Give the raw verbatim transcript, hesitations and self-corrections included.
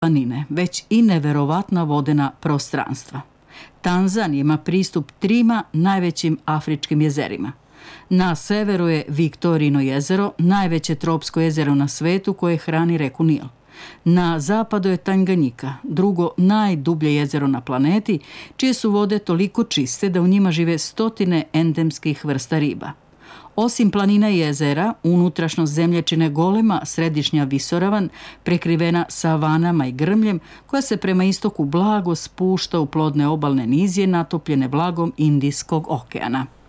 planine, već i neverovatna vodena prostranstva. Tanzanija ima pristup trima najvećim afričkim jezerima. Na severu je Viktorino jezero, najveće tropsko jezero na svetu koje hrani reku Nil. Na zapadu je Tanganjika, drugo najdublje jezero na planeti, čije su vode toliko čiste da u njima žive stotine endemskih vrsta riba. Osim planina i jezera, unutrašnjost zemlje čine golema središnja visoravan, prekrivena savanama i grmljem, koja se prema istoku blago spušta u plodne obalne nizije natopljene vlagom Indijskog okeana.